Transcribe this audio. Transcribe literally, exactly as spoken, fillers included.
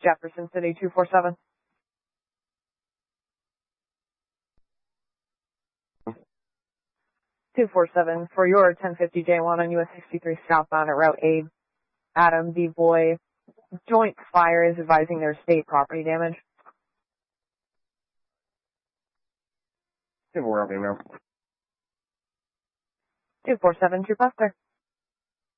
Jefferson City two four seven. two four seven, for your ten fifty J one on U S sixty-three southbound at Route eight, Adam B. Boy, Joint Fire is advising there's state property damage. Give a world email. two four seven, True Buster.